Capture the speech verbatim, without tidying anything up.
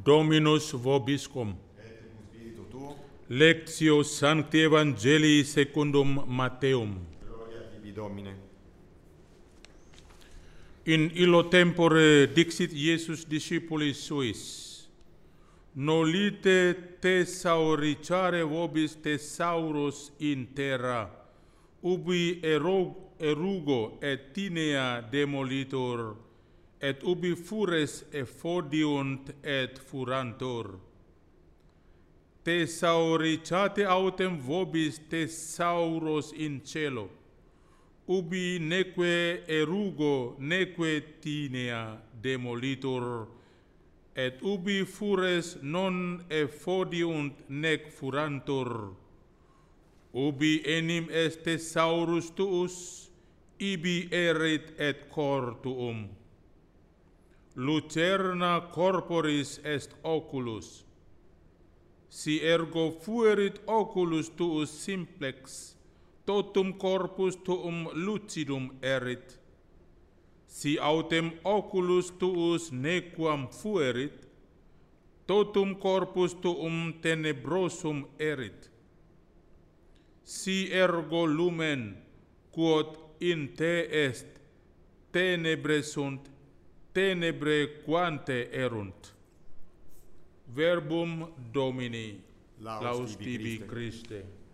Dominus vobiscum. Lectio Sancti Evangelii secundum Matteum. Gloria tibi, Domine. In illo tempore dixit Iesus discipulis suis: Nolite thesauricare vobis thesauros in terra, ubi erugo et tinea demolitur, et ubi fures effodiunt et furantur. Thesauricate autem vobis thesauros in cielo, ubi neque erugo neque tinea demolitur, et ubi fures non effodiunt nec furantur. Ubi enim est thesaurus tuus, ibi erit et cor tuum. Lucerna corporis est oculus. Si ergo fuerit oculus tuus simplex, totum corpus tuum lucidum erit. Si autem oculus tuus nequam fuerit, totum corpus tuum tenebrosum erit. Si ergo lumen, quod in te est, tenebre sunt, tenebre quante erunt. Verbum Domini, Laus laus tibi tibi Christe. Christe.